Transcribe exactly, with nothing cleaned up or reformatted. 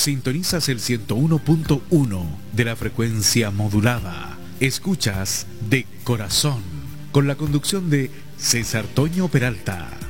Sintonizas el ciento uno punto uno de la frecuencia modulada. Escuchas De Corazón, con la conducción de César Toño Peralta.